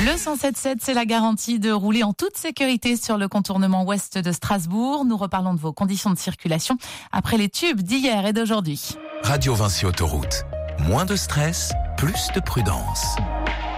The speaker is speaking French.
Le 107.7, c'est la garantie de rouler en toute sécurité sur le contournement ouest de Strasbourg. Nous reparlons de vos conditions de circulation après les tubes d'hier et d'aujourd'hui. Radio Vinci Autoroute. Moins de stress, plus de prudence.